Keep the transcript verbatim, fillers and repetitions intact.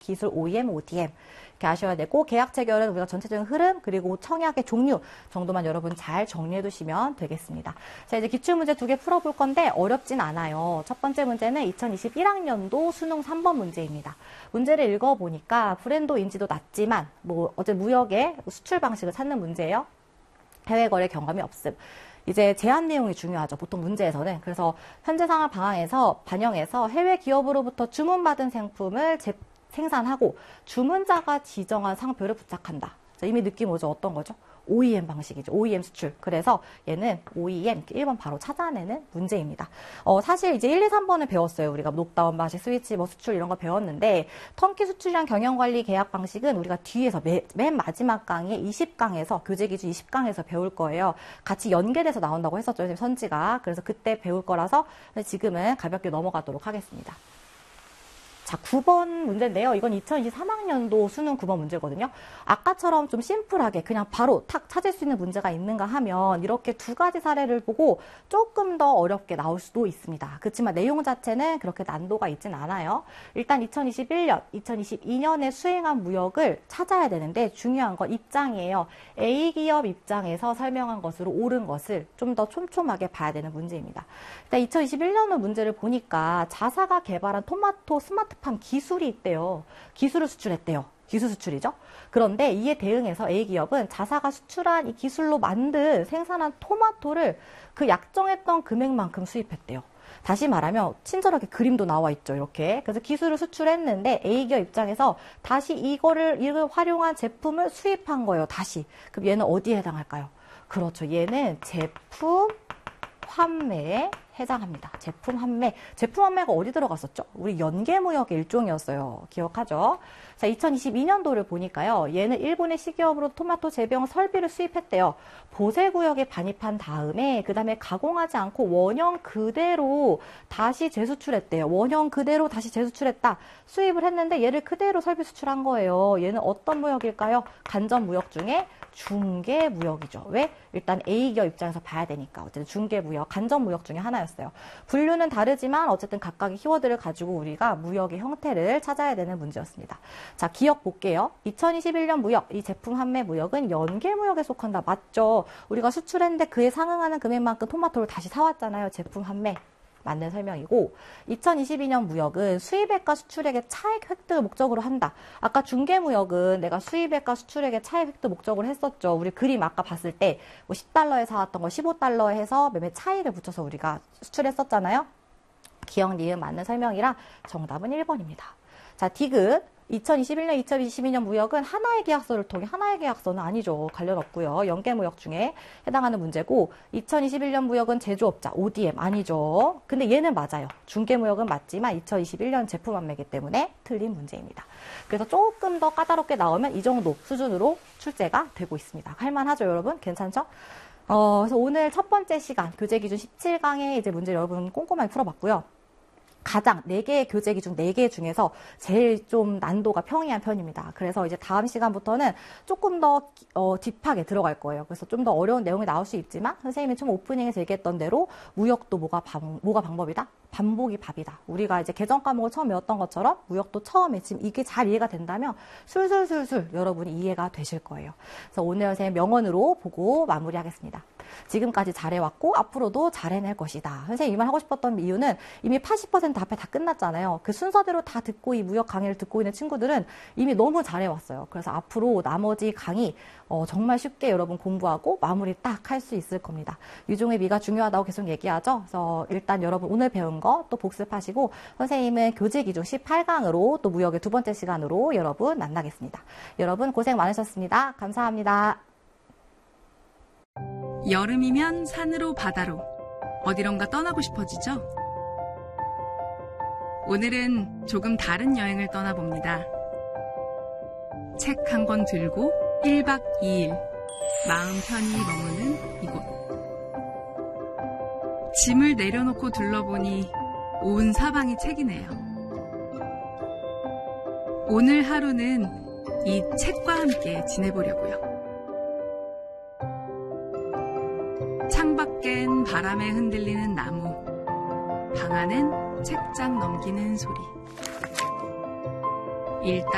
기술 오이엠, 오디엠 이렇게 아셔야 되고 계약 체결은 우리가 전체적인 흐름 그리고 청약의 종류 정도만 여러분 잘 정리해 두시면 되겠습니다. 자, 이제 기출문제 두 개 풀어볼 건데 어렵진 않아요. 첫 번째 문제는 이천이십일 학년도 수능 삼 번 문제입니다. 문제를 읽어보니까 브랜드 인지도 낮지만 뭐 어제 무역의 수출 방식을 찾는 문제예요. 해외 거래 경험이 없음. 이제 제한 내용이 중요하죠. 보통 문제에서는. 그래서 현재 상황 방향에서 반영해서 해외 기업으로부터 주문받은 상품을 제, 생산하고 주문자가 지정한 상표를 부착한다. 자, 이미 느낌 오죠? 어떤 거죠? 오이엠 방식이죠. 오이엠 수출. 그래서 얘는 오이엠 일 번 바로 찾아내는 문제입니다. 어, 사실 이제 일, 이, 삼 번을 배웠어요. 우리가 녹다운 방식, 스위치, 뭐 수출 이런 거 배웠는데 턴키 수출이랑 경영관리 계약 방식은 우리가 뒤에서 매, 맨 마지막 강의 이십 강에서 교재 기준 이십 강에서 배울 거예요. 같이 연계돼서 나온다고 했었죠. 선지가. 그래서 그때 배울 거라서 지금은 가볍게 넘어가도록 하겠습니다. 자, 구 번 문제인데요. 이건 이천이십삼 학년도 수능 구 번 문제거든요. 아까처럼 좀 심플하게 그냥 바로 탁 찾을 수 있는 문제가 있는가 하면 이렇게 두 가지 사례를 보고 조금 더 어렵게 나올 수도 있습니다. 그렇지만 내용 자체는 그렇게 난도가 있진 않아요. 일단 이천이십일 년, 이천이십이 년에 수행한 무역을 찾아야 되는데 중요한 건 입장이에요. A기업 입장에서 설명한 것으로 옳은 것을 좀 더 촘촘하게 봐야 되는 문제입니다. 일단 이천이십일 년도 문제를 보니까 자사가 개발한 토마토 스마트팜 기술이 있대요. 기술을 수출했대요. 기술 수출이죠. 그런데 이에 대응해서 A기업은 자사가 수출한 이 기술로 만든 생산한 토마토를 그 약정했던 금액만큼 수입했대요. 다시 말하면 친절하게 그림도 나와 있죠. 이렇게. 그래서 기술을 수출했는데 A기업 입장에서 다시 이거를 이걸 활용한 제품을 수입한 거예요. 다시. 그럼 얘는 어디에 해당할까요? 그렇죠. 얘는 제품 환매에 해당합니다. 제품 환매. 제품 환매가 어디 들어갔었죠? 우리 연계무역의 일종이었어요. 기억하죠? 자, 이천이십이 년도를 보니까요. 얘는 일본의 시기업으로 토마토 재배용 설비를 수입했대요. 보세구역에 반입한 다음에 그 다음에 가공하지 않고 원형 그대로 다시 재수출했대요. 원형 그대로 다시 재수출했다. 수입을 했는데 얘를 그대로 설비 수출한 거예요. 얘는 어떤 무역일까요? 간접무역 중에 중개무역이죠. 왜? 일단 A기업 입장에서 봐야 되니까. 어쨌든 중개무역, 간접무역 중에 하나였어요. 분류는 다르지만 어쨌든 각각의 키워드를 가지고 우리가 무역의 형태를 찾아야 되는 문제였습니다. 자, 기억 볼게요. 이천이십일 년 무역, 이 제품 환매 무역은 연계무역에 속한다. 맞죠? 우리가 수출했는데 그에 상응하는 금액만큼 토마토를 다시 사왔잖아요. 제품 환매. 맞는 설명이고 이천이십이 년 무역은 수입액과 수출액의 차익 획득을 목적으로 한다. 아까 중개무역은 내가 수입액과 수출액의 차익 획득 목적으로 했었죠. 우리 그림 아까 봤을 때 뭐 십 달러에 사왔던 거 십오 달러에 해서 매매 차익을 붙여서 우리가 수출했었잖아요. 기억, 니은 맞는 설명이라 정답은 일 번입니다. 자, 디귿. 이천이십일 년, 이천이십이 년 무역은 하나의 계약서를 통해 하나의 계약서는 아니죠. 관련 없고요. 연계무역 중에 해당하는 문제고 이천이십일 년 무역은 제조업자, 오디엠 아니죠. 근데 얘는 맞아요. 중개무역은 맞지만 이천이십일 년 제품 환매이기 때문에 틀린 문제입니다. 그래서 조금 더 까다롭게 나오면 이 정도 수준으로 출제가 되고 있습니다. 할만하죠, 여러분? 괜찮죠? 어, 그래서 오늘 첫 번째 시간 교재 기준 십칠 강의 이제 문제 여러분 꼼꼼하게 풀어봤고요. 가장 네 개의 교재 기준 네 개 중에서 제일 좀 난도가 평이한 편입니다. 그래서 이제 다음 시간부터는 조금 더 어, 딥하게 들어갈 거예요. 그래서 좀 더 어려운 내용이 나올 수 있지만 선생님이 좀 오프닝에서 얘기했던 대로 무역도 뭐가, 방, 뭐가 방법이다? 반복이 밥이다. 우리가 이제 개정 과목을 처음 배웠던 것처럼 무역도 처음에 지금 이게 잘 이해가 된다면 술술술술 여러분이 이해가 되실 거예요. 그래서 오늘 선생님 명언으로 보고 마무리하겠습니다. 지금까지 잘해왔고 앞으로도 잘해낼 것이다. 선생님 이 말 하고 싶었던 이유는 이미 팔십 퍼센트 앞에 다 끝났잖아요. 그 순서대로 다 듣고 이 무역 강의를 듣고 있는 친구들은 이미 너무 잘해왔어요. 그래서 앞으로 나머지 강의 어, 정말 쉽게 여러분 공부하고 마무리 딱 할 수 있을 겁니다. 유종의 미가 중요하다고 계속 얘기하죠. 그래서 일단 여러분 오늘 배운 거 또 복습하시고 선생님은 교재 기준 십팔 강으로 또 무역의 두 번째 시간으로 여러분 만나겠습니다. 여러분 고생 많으셨습니다. 감사합니다. 여름이면 산으로 바다로 어디론가 떠나고 싶어지죠? 오늘은 조금 다른 여행을 떠나봅니다. 책 한 권 들고 일 박 이 일 마음 편히 머무는 이곳. 짐을 내려놓고 둘러보니 온 사방이 책이네요. 오늘 하루는 이 책과 함께 지내보려고요. 창밖엔 바람에 흔들리는 나무, 방 안엔 책장 넘기는 소리. 일단